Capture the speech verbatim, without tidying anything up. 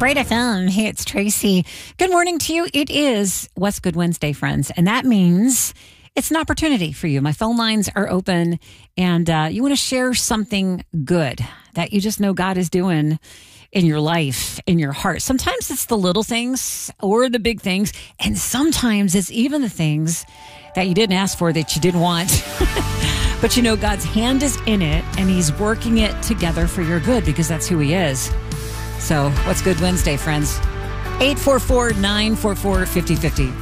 Bright F M. Hey, it's Tracy. Good morning to you. It is What's Good Wednesday, friends. And that means it's an opportunity for you. My phone lines are open and uh, you want to share something good that you just know God is doing in your life, in your heart. Sometimes it's the little things or the big things. And sometimes it's even the things that you didn't ask for, that you didn't want. But you know, God's hand is in it and he's working it together for your good because that's who he is. So what's Good Wednesday, friends? eight four four, nine four four, five oh five oh.